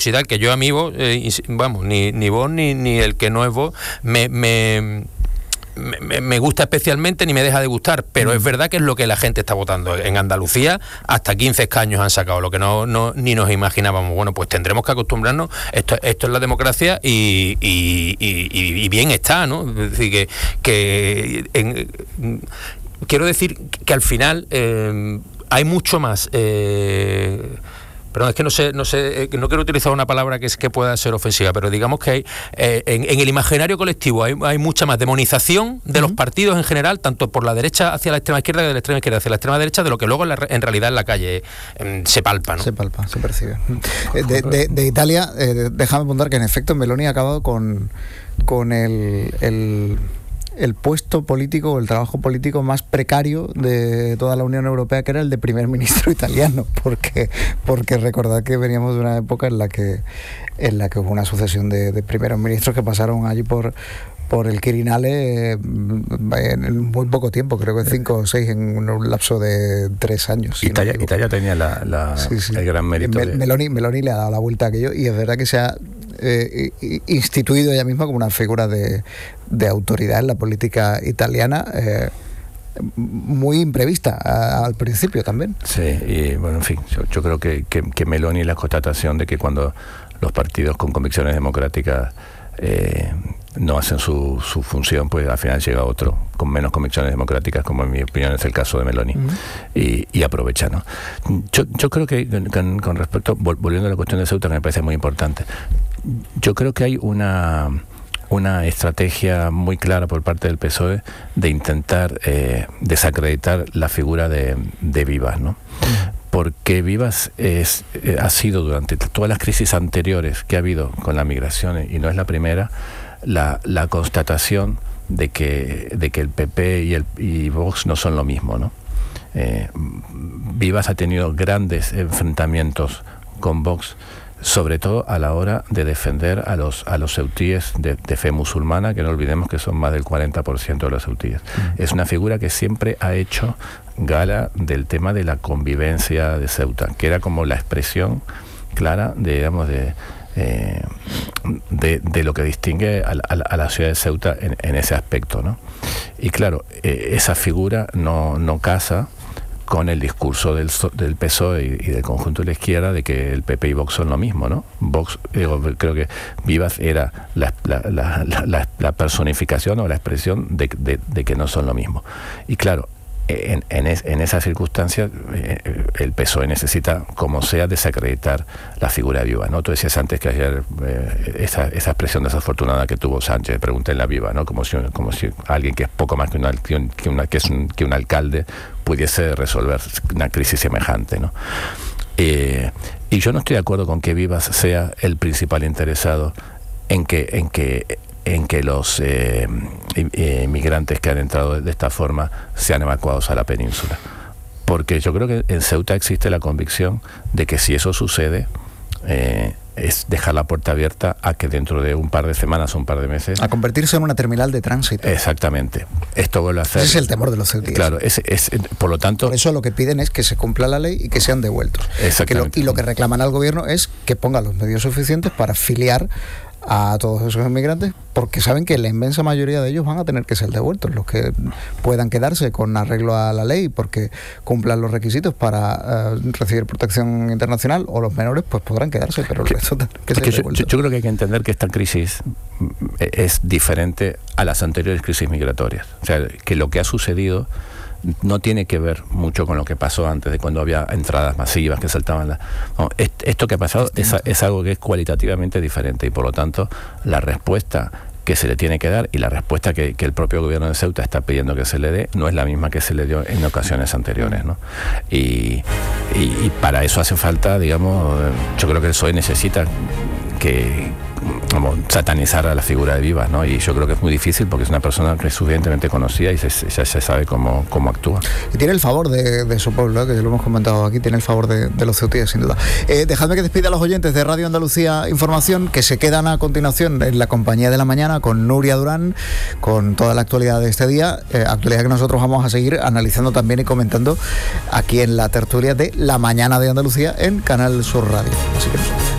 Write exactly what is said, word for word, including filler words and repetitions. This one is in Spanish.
curiosidad, que yo a mí, vos, eh, vamos, ni, ni vos ni, ni el que no es vos, me... me Me, me gusta especialmente ni me deja de gustar, pero es verdad que es lo que la gente está votando. En Andalucía hasta quince escaños han sacado, lo que no, no ni nos imaginábamos. Bueno, pues tendremos que acostumbrarnos, esto, esto es la democracia y, y, y, y bien está, ¿no? Es decir, que, que en, quiero decir que al final eh, hay mucho más... Eh, Perdón, es que no sé, no sé, no quiero utilizar una palabra que es que pueda ser ofensiva, pero digamos que hay eh, en, en el imaginario colectivo hay, hay mucha más demonización de uh-huh. los partidos en general, tanto por la derecha hacia la extrema izquierda que de la extrema izquierda hacia la extrema derecha, de lo que luego en, la, en realidad en la calle eh, se palpa, ¿no? Se palpa, se percibe. De, de, de Italia, eh, déjame apuntar que en efecto Meloni ha acabado con, con el... el el puesto político o el trabajo político más precario de toda la Unión Europea, que era el de primer ministro italiano, porque porque recordad que veníamos de una época en la que en la que hubo una sucesión de, de primeros ministros que pasaron allí por por el Quirinale eh, en muy poco tiempo, creo que cinco o seis en un lapso de tres años. Si Italia, no Italia tenía la, la, sí, sí. el gran mérito. Mel, de... Meloni, Meloni le ha dado la vuelta a aquello y es verdad que se ha eh, instituido ella misma como una figura de, de autoridad en la política italiana. Eh, muy imprevista a, al principio también. Sí, y bueno, en fin, yo, yo creo que, que, que Meloni es la constatación de que cuando los partidos con convicciones democráticas eh, no hacen su, su función, pues al final llega otro con menos convicciones democráticas, como en mi opinión es el caso de Meloni, uh-huh. y, y aprovecha, ¿no? Yo, yo creo que con, con respecto, volviendo a la cuestión de Ceuta, que me parece muy importante, yo creo que hay una... una estrategia muy clara por parte del P S O E de intentar eh, desacreditar la figura de, de Vivas, ¿no? Porque Vivas es, eh, ha sido durante todas las crisis anteriores que ha habido con la migración, y no es la primera, la, la constatación de que, de que el P P y, el, y Vox no son lo mismo, ¿no? Eh, Vivas ha tenido grandes enfrentamientos con Vox, sobre todo a la hora de defender a los a los ceutíes de, de fe musulmana, que no olvidemos que son más del cuarenta por ciento de los ceutíes. Mm. Es una figura que siempre ha hecho gala del tema de la convivencia de Ceuta, que era como la expresión clara de, digamos, de, eh, de, de lo que distingue a, a, a la ciudad de Ceuta en, en ese aspecto, ¿no? Y claro, eh, esa figura no, no casa con el discurso del, del P S O E y, y del conjunto de la izquierda de que el P P y Vox son lo mismo, ¿no? Vox, digo, creo que Vivas era la, la, la, la, la personificación o la expresión de, de, de que no son lo mismo. Y claro, en, en, es, en esa circunstancia eh, el P S O E necesita, como sea, desacreditar la figura de Vivas, ¿no? Tú decías antes que ayer eh, esa, esa expresión desafortunada que tuvo Sánchez, pregunté en la Viva, ¿no? Como si, como si alguien que es poco más que, una, que, un, que, una, que, es un, que un alcalde pudiese resolver una crisis semejante, ¿no? Eh, y yo no estoy de acuerdo con que Vivas sea el principal interesado en que, en que, en que los eh, inmigrantes que han entrado de esta forma sean evacuados a la península. Porque yo creo que en Ceuta existe la convicción de que si eso sucede, eh, es dejar la puerta abierta a que dentro de un par de semanas o un par de meses... A convertirse en una terminal de tránsito. Exactamente. Esto vuelve a hacer... Ese es el temor de los ceutíes. Claro, es, es, por lo tanto... Por eso lo que piden es que se cumpla la ley y que sean devueltos. Exactamente. Que lo, y lo que reclaman al gobierno es que ponga los medios suficientes para filiar a todos esos inmigrantes, porque saben que la inmensa mayoría de ellos van a tener que ser devueltos, los que puedan quedarse con arreglo a la ley porque cumplan los requisitos para uh, recibir protección internacional, o los menores pues podrán quedarse, pero el resto tendrán que ser devueltos. Yo, yo creo que hay que entender que esta crisis es diferente a las anteriores crisis migratorias, o sea, que lo que ha sucedido no tiene que ver mucho con lo que pasó antes, de cuando había entradas masivas que saltaban. La, no, esto que ha pasado es, es algo que es cualitativamente diferente, y por lo tanto la respuesta que se le tiene que dar y la respuesta que, que el propio gobierno de Ceuta está pidiendo que se le dé no es la misma que se le dio en ocasiones anteriores, ¿no? Y, y, y para eso hace falta, digamos, yo creo que el P S O E necesita que como satanizar a la figura de Vivas, ¿no? Y yo creo que es muy difícil porque es una persona que es suficientemente conocida y se, ya se sabe cómo, cómo actúa. Y tiene el favor de, de su pueblo, ¿eh? Que ya lo hemos comentado aquí, tiene el favor de, de los ceutíes, sin duda. Eh, dejadme que despida a los oyentes de Radio Andalucía Información, que se quedan a continuación en la compañía de la mañana con Nuria Durán, con toda la actualidad de este día, eh, actualidad que nosotros vamos a seguir analizando también y comentando aquí en la tertulia de La Mañana de Andalucía en Canal Sur Radio. Así que